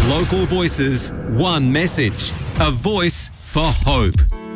Local voices, one message. A voice for hope.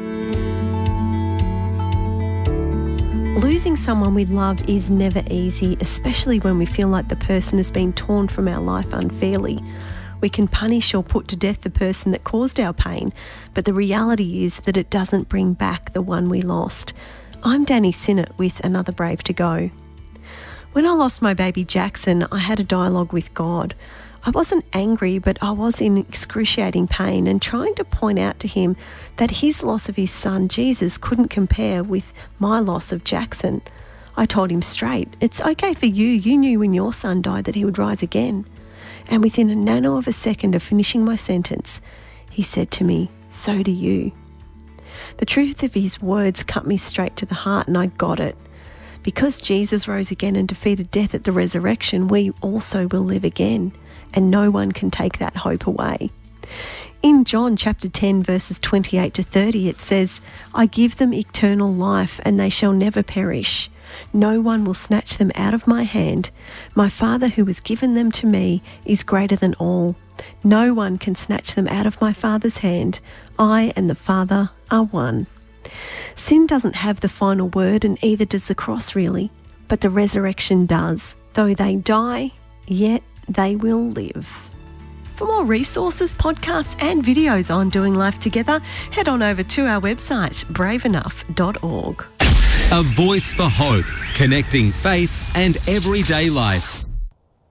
Losing someone we love is never easy, especially when we feel like the person has been torn from our life unfairly. We can punish or put to death the person that caused our pain, but the reality is that it doesn't bring back the one we lost. I'm Danny Sinnott with Another Brave to Go. When I lost my baby Jackson, I had a dialogue with God. I wasn't angry, but I was in excruciating pain and trying to point out to him that his loss of his son, Jesus, couldn't compare with my loss of Jackson. I told him straight, it's okay for you. You knew when your son died that he would rise again. And within a nano of a second of finishing my sentence, he said to me, so do you. The truth of his words cut me straight to the heart, and I got it. Because Jesus rose again and defeated death at the resurrection, we also will live again, and no one can take that hope away. In John chapter 10, verses 28 to 30, it says, I give them eternal life, and they shall never perish. No one will snatch them out of my hand. My Father who has given them to me is greater than all. No one can snatch them out of my Father's hand. I and the Father are one. Sin doesn't have the final word, and either does the cross really, but the resurrection does. Though they die, yet they will live. For more resources, podcasts and videos on doing life together, head on over to our website, braveenough.org. A voice for hope, connecting faith and everyday life.